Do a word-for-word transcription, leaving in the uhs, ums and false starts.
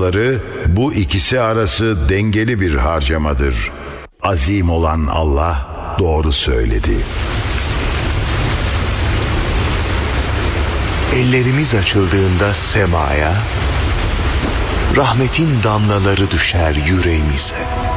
harcamaları bu ikisi arası dengeli bir harcamadır. Azim olan Allah doğru söyledi. Ellerimiz açıldığında semaya, rahmetin damlaları düşer yüreğimize.